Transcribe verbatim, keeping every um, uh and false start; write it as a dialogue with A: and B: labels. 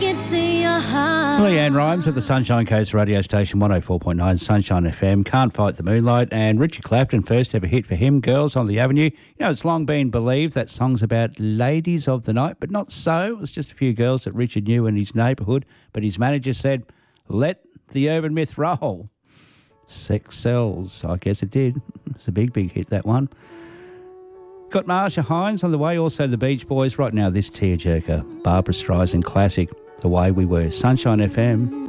A: Leanne Rhymes at the Sunshine Coast radio station one oh four point nine Sunshine F M. Can't Fight the Moonlight. And Richard Clapton, first ever hit for him, Girls on the Avenue. You know, it's long been believed that song's about ladies of the night, but not so. It was just a few girls that Richard knew in his neighbourhood, but his manager said, let the urban myth roll. Sex sells. I guess it did. It's a big, big hit, that one. Got Marsha Hines on the way, also the Beach Boys. Right now, this tearjerker, Barbra Streisand classic, The Way We Were. Sunshine F M.